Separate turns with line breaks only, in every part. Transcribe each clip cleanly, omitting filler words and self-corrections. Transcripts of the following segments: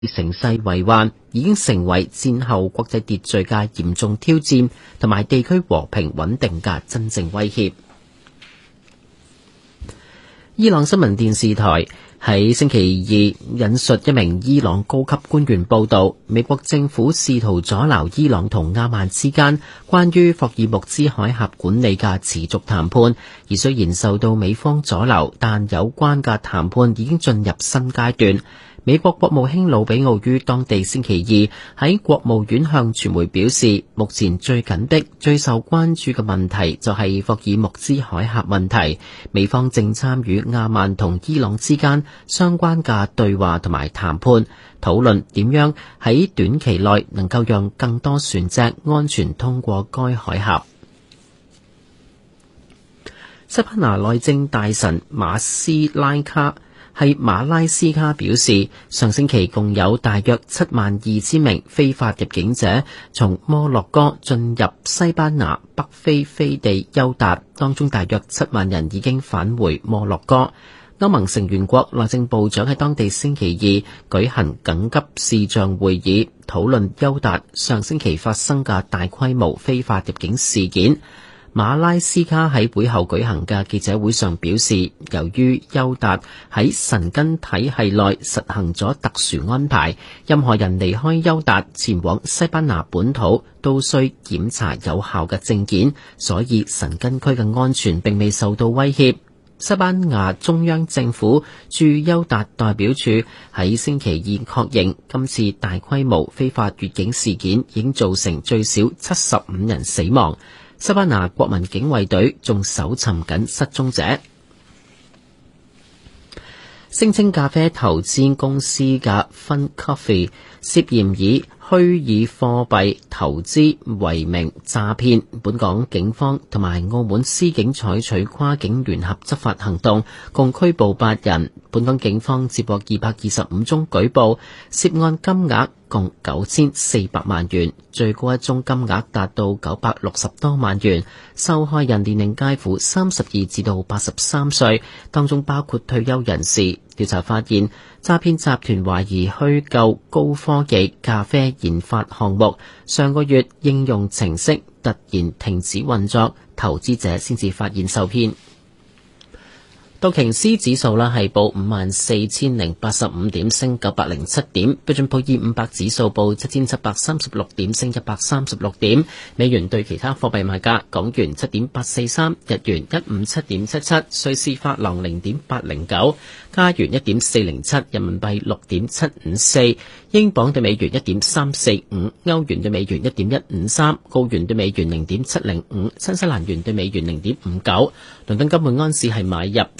形勢為患，已經成為戰後國際秩序嘅嚴重挑戰，同埋地區和平穩定嘅真正威脅。伊朗新聞電視台喺星期二引述一名伊朗高級官員報道，美國政府試圖阻撓伊朗同阿曼之間關於霍爾木茲海峽管理嘅持續談判，而雖然受到美方阻撓，但有關嘅談判已經進入新階段。美國國務卿魯比奧於當地星期二喺國務院向傳媒表示，目前最緊迫、最受關注嘅問題就係霍爾木茲海峽問題。美方正參與阿曼同伊朗之間相關嘅對話同埋談判，討論點樣喺短期內能夠讓更多船隻安全通過該海峽。西班牙內政大臣馬拉斯卡表示，上星期共有大約72000名非法入境者從摩洛哥進入西班牙北非飛地休達，當中大約7萬人已經返回摩洛哥。歐盟成員國內政部長喺當地星期二舉行緊急視像會議，討論休達上星期發生嘅大規模非法入境事件。馬拉斯卡喺會後舉行嘅記者會上表示，由於休達喺申根體系內實行咗特殊安排，任何人離開休達前往西班牙本土都需檢查有效嘅證件，所以申根區嘅安全並未受到威脅。西班牙中央政府駐休達代表處喺星期二確認，今次大規模非法越境事件已經造成最少75人死亡。西班牙國民警衛隊仲搜尋緊失蹤者。聲稱咖啡投資公司嘅 Fun Coffee 涉嫌以虛擬貨幣投資為名詐騙，本港警方同埋澳門司警採取跨境聯合執法行動，共拘捕8人。本港警方接獲225宗舉報，涉案金額共9400萬元，最高一宗金額達到960多萬元。受害人年齡介乎32至到83歲，當中包括退休人士。調查發現，詐騙集團懷疑虛構高科技咖啡研發項目，上個月應用程式突然停止運作，投資者先至發現受騙。道瓊斯指數係報54,085點，升907點。標準普爾500指數報7736點，升136點。美元對其他貨幣賣價：港元7.843，日元157.77，瑞士法郎0.809，加元1.407，人民幣6.754，英鎊對美元1.345，歐元對美元1.153，澳元對美元0.705，新西蘭元對美元0.59。倫敦金每安士係買入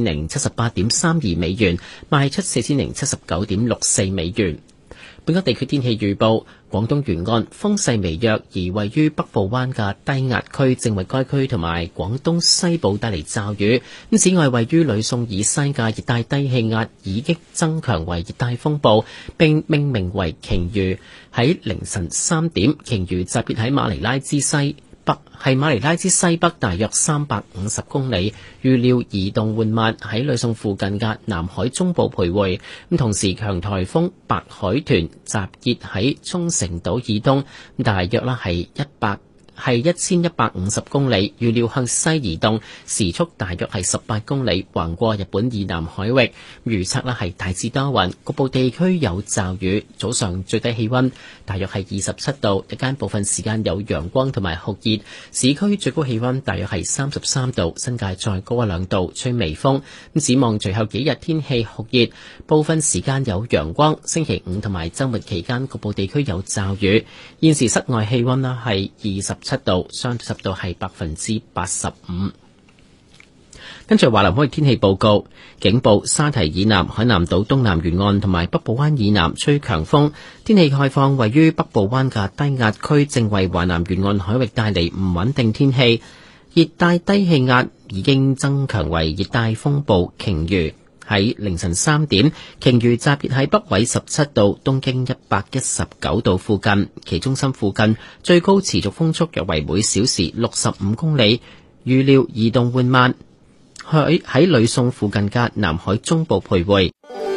4078.32美元，賣出4079.64美元。本港地區天氣預報：廣東沿岸風勢微弱，而位於北部灣嘅低壓區正為該區同埋廣東西部帶嚟驟雨。此外，位於呂宋以西嘅熱帶低氣壓已經增強為熱帶風暴，並命名為鯨魚。喺凌晨3點，鯨魚集結喺馬尼拉之西北，係馬尼拉之西北大約350公里，預料移動緩慢，喺呂宋附近嘅南海中部徘徊。同時強颱風白海豚集結喺沖繩島以東，大約係1150公里，預料向西移動，時速大約係18公里，橫過日本以南海域。預測係大致多雲，局部地區有驟雨。早上最低氣溫大約係27度，日間部分時間有陽光同埋酷熱。市區最高氣溫大約係33度，新界再高1-2度，吹微風。展望隨後幾日天氣酷熱，部分時間有陽光。星期五同埋週末期間局部地區有驟雨。現時室外氣溫係27度，相對濕度係85%。跟住華南海域天氣報告，警報：沙堤以南、海南島東南沿岸同埋北部灣以南吹強風。天氣概況：位於北部灣嘅低壓區正為華南沿岸海域帶嚟唔穩定天氣。熱帶低氣壓已經增強為熱帶風暴鯨魚。喺凌晨3點，鯨魚集結喺北緯17度、東經119度附近，其中心附近最高持續風速約為每小時65公里，預料移動緩慢，喺呂宋附近嘅南海中部徘徊。